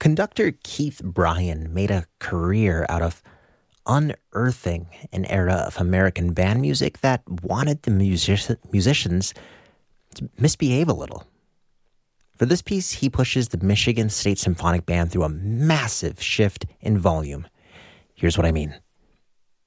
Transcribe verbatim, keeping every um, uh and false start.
Conductor Keith Bryan made a career out of unearthing an era of American band music that wanted the music- musicians to misbehave a little. For this piece, he pushes the Michigan State Symphonic Band through a massive shift in volume. Here's what I mean.